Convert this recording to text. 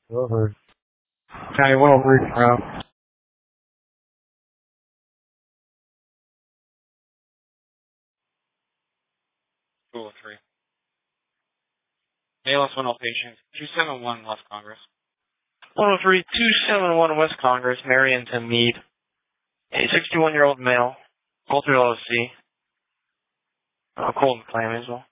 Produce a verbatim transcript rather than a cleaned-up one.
Over. County one oh three, route. two oh three. A L S one oh patient, two seven one West Congress. one oh three, two seven one West Congress, Marionton Mead. A sixty-one-year-old male, Coulter L L C. Uh, cold claim as well.